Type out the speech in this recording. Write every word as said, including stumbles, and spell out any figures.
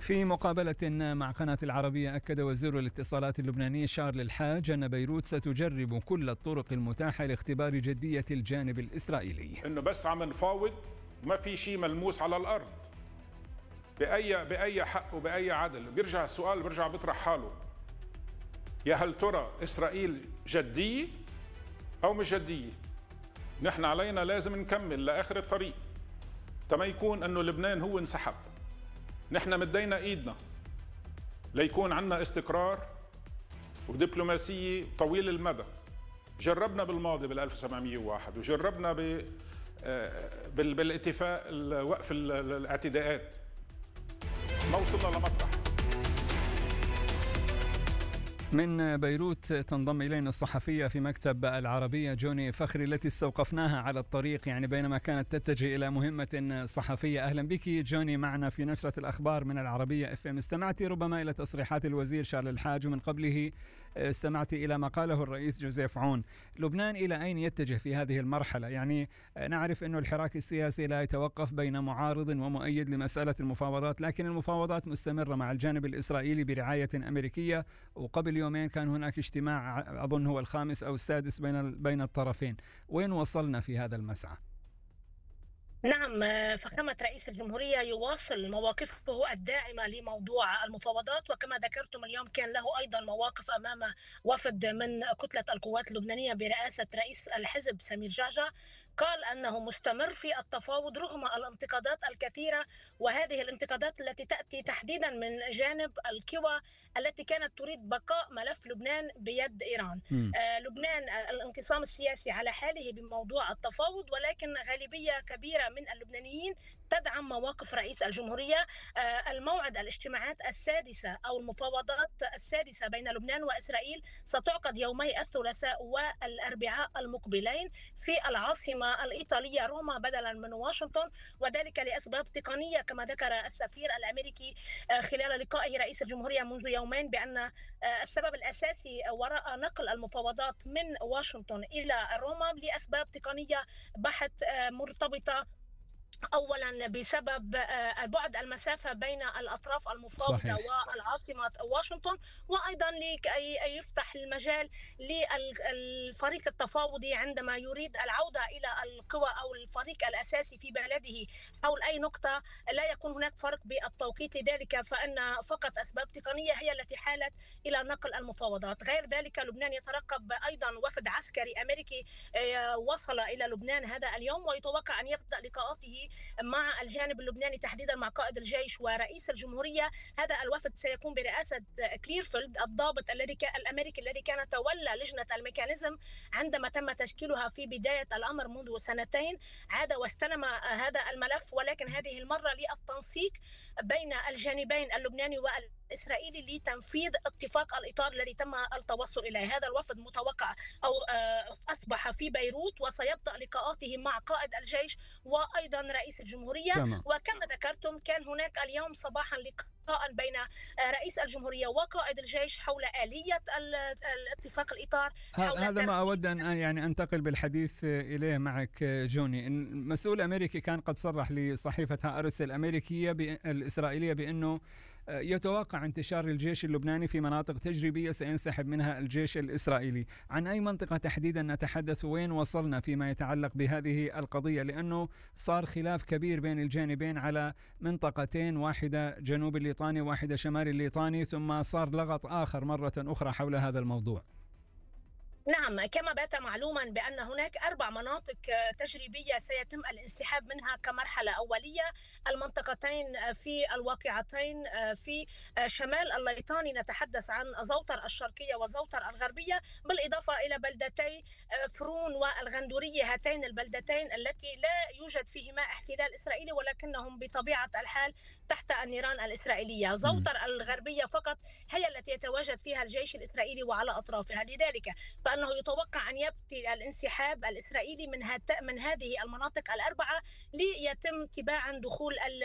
في مقابلة مع قناة العربية أكد وزير الاتصالات اللبناني شارل الحاج أن بيروت ستجرب كل الطرق المتاحة لاختبار جدية الجانب الإسرائيلي. إنه بس عم نفاوض، ما في شيء ملموس على الأرض بأي بأي حق وبأي عدل. بيرجع السؤال بيرجع بيطرح حاله، يا هل ترى إسرائيل جدية أو مش جدية؟ نحن علينا لازم نكمل لآخر الطريق تما يكون أنه لبنان هو انسحب. نحن مدينا إيدنا ليكون عنا استقرار ودبلوماسية طويل المدى. جربنا بالماضي بال ألف وسبعمئة وواحد وجربنا بالاتفاق وقف الاعتداءات، ما وصلنا لمطرح. من بيروت تنضم إلينا الصحفية في مكتب العربية جوني فخري التي استوقفناها على الطريق يعني بينما كانت تتجه إلى مهمة صحفية. أهلا بك جوني معنا في نشرة الأخبار من العربية اف ام. استمعتي ربما إلى تصريحات الوزير شارل الحاج ومن قبله استمعتي إلى ما قاله الرئيس جوزيف عون. لبنان إلى أين يتجه في هذه المرحلة؟ يعني نعرف أن الحراك السياسي لا يتوقف بين معارض ومؤيد لمسألة المفاوضات، لكن المفاوضات مستمرة مع الجانب الإسرائيلي برعاية أمريكية، وقبل يومين كان هناك اجتماع أظن هو الخامس أو السادس بين بين الطرفين. وين وصلنا في هذا المسعى؟ نعم، فخامة رئيس الجمهورية يواصل مواقفه الداعمة لموضوع المفاوضات، وكما ذكرتم اليوم كان له أيضا مواقف أمام وفد من كتلة القوات اللبنانية برئاسة رئيس الحزب سمير جعجع. قال أنه مستمر في التفاوض رغم الانتقادات الكثيرة، وهذه الانتقادات التي تأتي تحديدا من جانب القوى التي كانت تريد بقاء ملف لبنان بيد إيران. آه لبنان الانقسام السياسي على حاله بموضوع التفاوض، ولكن غالبية كبيرة من اللبنانيين تدعم مواقف رئيس الجمهورية. آه الموعد الاجتماعات السادسة أو المفاوضات السادسة بين لبنان وإسرائيل ستعقد يومي الثلاثاء والأربعاء المقبلين في العاصمة الإيطالية روما بدلا من واشنطن، وذلك لأسباب تقنية كما ذكر السفير الأمريكي خلال لقائه رئيس الجمهورية منذ يومين، بأن السبب الأساسي وراء نقل المفاوضات من واشنطن إلى روما لأسباب تقنية بحت مرتبطة أولا بسبب بعد المسافة بين الأطراف المفاوضة صحيح. والعاصمة واشنطن، وأيضا لكي يفتح المجال للفريق التفاوضي عندما يريد العودة إلى القوى أو الفريق الأساسي في بلده حول أي نقطة لا يكون هناك فرق بالتوقيت. لذلك فإن فقط أسباب تقنية هي التي حالت إلى نقل المفاوضات. غير ذلك لبنان يترقب أيضا وفد عسكري أمريكي وصل إلى لبنان هذا اليوم، ويتوقع أن يبدأ لقاءاته مع الجانب اللبناني تحديدا مع قائد الجيش ورئيس الجمهورية. هذا الوفد سيكون برئاسة كليرفيلد الضابط الذي الأمريكي الذي كان تولى لجنة الميكانيزم عندما تم تشكيلها في بداية الأمر منذ سنتين. عاد واستلم هذا الملف، ولكن هذه المرة للتنسيق بين الجانبين اللبناني والإسرائيلي لتنفيذ اتفاق الإطار الذي تم التوصل إليه. هذا الوفد متوقع أو أصبح في بيروت وسيبدأ لقاءاته مع قائد الجيش وأيضا رئيس الجمهورية. تمام. وكما ذكرتم كان هناك اليوم صباحا لقاء بين رئيس الجمهورية وقائد الجيش حول آلية الاتفاق الإطار. هذا ما أود أن يعني أنتقل بالحديث إليه معك جوني. المسؤول الأمريكي كان قد صرح لصحيفة هآرتس الأمريكية الإسرائيلية بأنه يتوقع انتشار الجيش اللبناني في مناطق تجريبية سينسحب منها الجيش الإسرائيلي. عن أي منطقة تحديدا نتحدث؟ وين وصلنا فيما يتعلق بهذه القضية؟ لأنه صار خلاف كبير بين الجانبين على منطقتين، واحدة جنوب الليطاني وواحدة شمال الليطاني، ثم صار لغط آخر مرة أخرى حول هذا الموضوع. نعم، كما بات معلوما بأن هناك أربع مناطق تجريبية سيتم الانسحاب منها كمرحلة أولية. المنطقتين في الواقعتين في شمال الليطاني نتحدث عن زوطر الشرقية وزوطر الغربية، بالإضافة إلى بلدتي فرون والغندورية، هاتين البلدتين التي لا يوجد فيهما احتلال إسرائيلي ولكنهم بطبيعة الحال تحت النيران الإسرائيلية. زوطر الغربية فقط هي التي يتواجد فيها الجيش الإسرائيلي وعلى أطرافها. لذلك فأنه يتوقع أن يبدأ الانسحاب الإسرائيلي من, من هذه المناطق الأربعة ليتم تباعا دخول